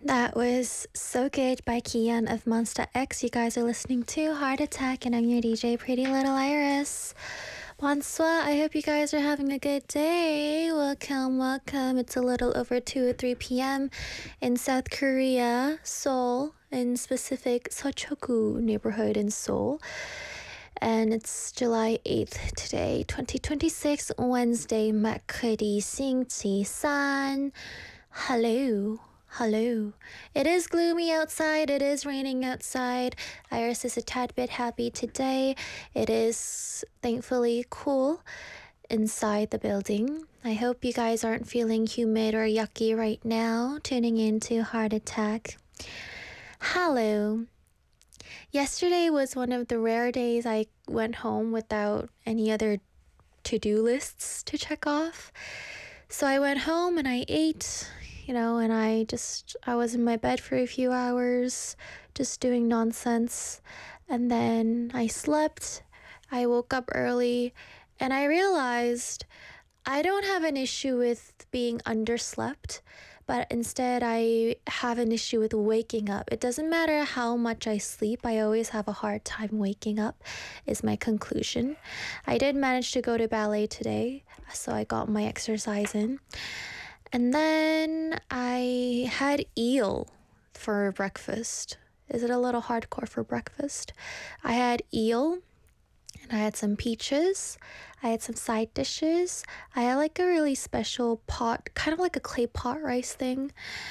That was So Good by Kian of Monster X. You guys are listening to Heart Attack, and I'm your DJ, Pretty Little Iris. Bonsoir. I hope you guys are having a good day. Welcome, welcome. It's a little over 2 or 3 p.m. in South Korea, Seoul, in specific Seochogu neighborhood in Seoul. And it's July 8th today, 2026, Wednesday, Makuri Singchi San. Hello. Hello. It is gloomy outside. It is raining outside. Iris is a tad bit happy today. It is thankfully cool inside the building. I hope you guys aren't feeling humid or yucky right now, tuning in to Heart Attack. Hello. Yesterday was one of the rare days I went home without any other to-do lists to check off. So I went home and I ate, and I was in my bed for a few hours, just doing nonsense. And then I slept, I woke up early, and I realized I don't have an issue with being underslept, but instead I have an issue with waking up. It doesn't matter how much I sleep, I always have a hard time waking up, is my conclusion. I did manage to go to ballet today, so I got my exercise in. And then I had eel for breakfast. Is it a little hardcore for breakfast? I had eel, and I had some peaches. I had some side dishes. I had like a really special pot, kind of like a clay pot rice thing.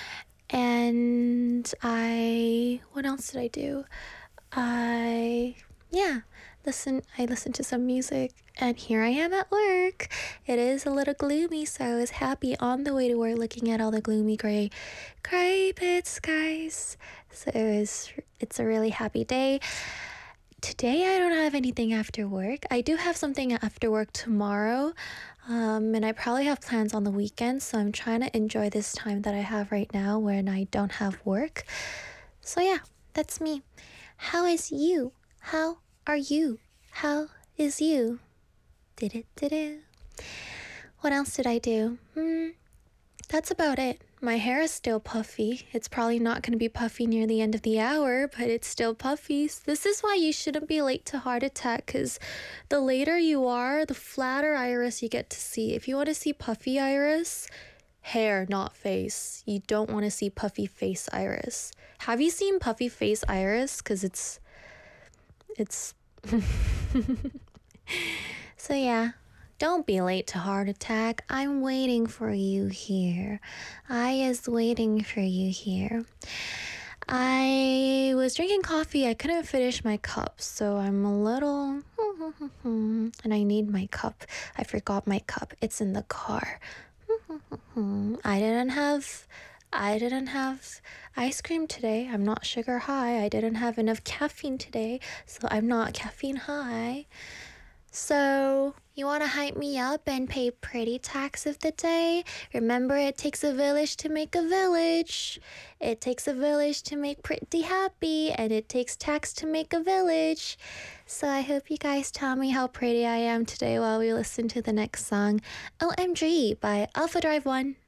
And what else did I do? I listened to some music, and here I am at work. It is a little gloomy, so I was happy on the way to work looking at all the gloomy gray bit skies. So it's a really happy day. Today I don't have anything after work. I do have something after work tomorrow, and I probably have plans on the weekend, so I'm trying to enjoy this time that I have right now when I don't have work. So yeah, that's me. How is you? How are you? How is you? Did it. What else did I do? That's about it. My hair is still puffy. It's probably not going to be puffy near the end of the hour, but it's still puffy. This is why you shouldn't be late to Heart Attack, because the later you are, the flatter iris you get to see. If you want to see puffy iris, hair, not face. You don't want to see puffy face iris. Have you seen puffy face iris? Because it's so yeah, don't be late to Heart Attack. I'm waiting for you here. I is waiting for you here. I was drinking coffee. I couldn't finish my cup, so I'm a little and I need my cup. I forgot my cup. It's in the car. I didn't have ice cream today. I'm not sugar high. I didn't have enough caffeine today, so I'm not caffeine high. So, you want to hype me up and pay pretty tax of the day? Remember, it takes a village to make a village. It takes a village to make pretty happy, and it takes tax to make a village. So I hope you guys tell me how pretty I am today while we listen to the next song, OMG by Alpha Drive 1.